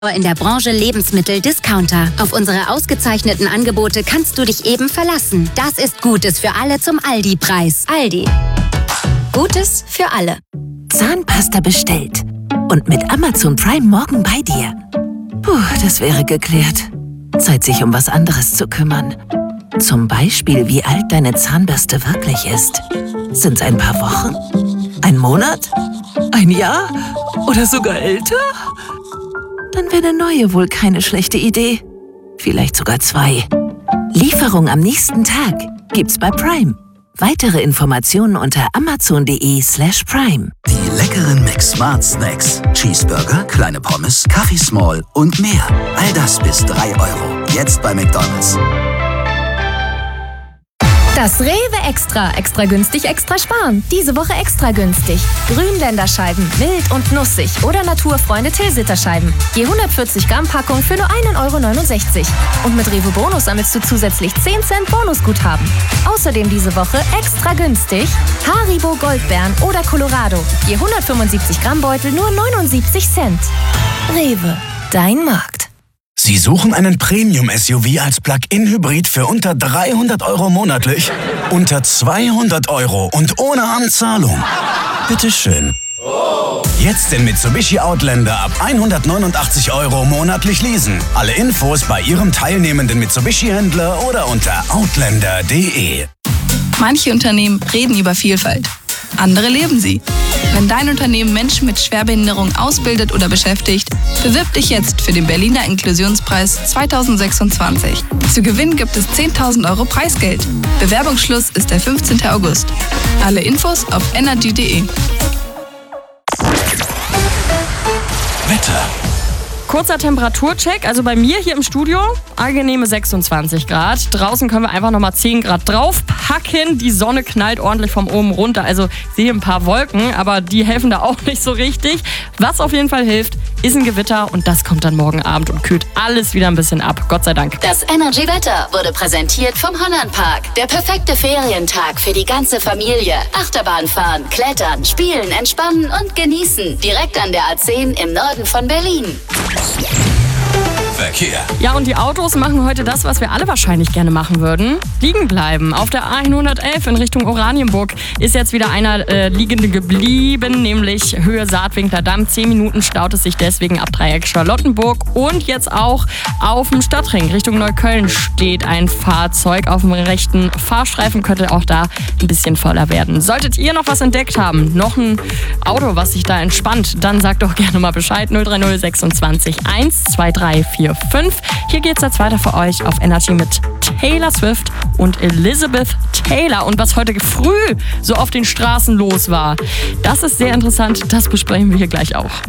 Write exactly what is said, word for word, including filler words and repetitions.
In der Branche Lebensmittel-Discounter. Auf unsere ausgezeichneten Angebote kannst du dich eben verlassen. Das ist Gutes für alle zum Aldi-Preis. Aldi. Gutes für alle. Zahnpasta bestellt. Und mit Amazon Prime morgen bei dir. Puh, das wäre geklärt. Zeit, sich um was anderes zu kümmern. Zum Beispiel, wie alt deine Zahnbürste wirklich ist. Sind's ein paar Wochen? Ein Monat? Ein Jahr? Oder sogar älter? Dann wäre eine neue wohl keine schlechte Idee. Vielleicht sogar zwei. Lieferung am nächsten Tag gibt's bei Prime. Weitere Informationen unter amazon.de slash prime. Die leckeren McSmart Snacks. Cheeseburger, kleine Pommes, Kaffee Small und mehr. All das bis drei Euro. Jetzt bei McDonald's. Das Rewe Extra. Extra günstig, extra sparen. Diese Woche extra günstig. Grünländerscheiben, mild und nussig oder Naturfreunde Tilsiterscheiben. Je hundertvierzig Gramm Packung für nur ein Euro neunundsechzig. Und mit Rewe Bonus sammelst du zusätzlich zehn Cent Bonusguthaben. Außerdem diese Woche extra günstig Haribo Goldbeeren oder Colorado. Je hundertfünfundsiebzig Gramm Beutel nur neunundsiebzig Cent. Rewe, dein Markt. Sie suchen einen Premium-S U V als Plug-in-Hybrid für unter dreihundert Euro monatlich? Unter zweihundert Euro und ohne Anzahlung? Bitteschön. Jetzt den Mitsubishi Outlander ab hundertneunundachtzig Euro monatlich leasen. Alle Infos bei Ihrem teilnehmenden Mitsubishi-Händler oder unter outlander punkt de. Manche Unternehmen reden über Vielfalt. Andere leben sie. Wenn dein Unternehmen Menschen mit Schwerbehinderung ausbildet oder beschäftigt, bewirb dich jetzt für den Berliner Inklusionspreis zweitausendsechsundzwanzig. Zu gewinnen gibt es zehntausend Euro Preisgeld. Bewerbungsschluss ist der fünfzehnten August. Alle Infos auf energy punkt de. Wetter. Kurzer Temperaturcheck, also bei mir hier im Studio angenehme sechsundzwanzig Grad. Draußen können wir einfach nochmal zehn Grad draufpacken. Die Sonne knallt ordentlich von oben runter, also sehe ein paar Wolken, aber die helfen da auch nicht so richtig. Was auf jeden Fall hilft, ist ein Gewitter und das kommt dann morgen Abend und kühlt alles wieder ein bisschen ab. Gott sei Dank. Das Energy-Wetter wurde präsentiert vom Hollandpark. Der perfekte Ferientag für die ganze Familie. Achterbahn fahren, klettern, spielen, entspannen und genießen. Direkt an der A zehn im Norden von Berlin. Verkehr. Ja, und die Autos machen heute das, was wir alle wahrscheinlich gerne machen würden. Liegen bleiben. Auf der A hundertelf in Richtung Oranienburg ist jetzt wieder einer äh, liegende geblieben, nämlich Höhe Saatwinkler Damm. Zehn Minuten staut es sich deswegen ab Dreieck Charlottenburg. Und jetzt auch auf dem Stadtring Richtung Neukölln steht ein Fahrzeug auf dem rechten Fahrstreifen. Könnte auch da ein bisschen voller werden. Solltet ihr noch was entdeckt haben, noch ein Auto, was sich da entspannt, dann sagt doch gerne mal Bescheid. null drei null sechsundzwanzig eins zwei drei vier fünf. Hier geht's jetzt weiter für euch auf Energy mit Taylor Swift und Elizabeth Taylor. Und was heute früh so auf den Straßen los war, das ist sehr interessant. Das besprechen wir hier gleich auch.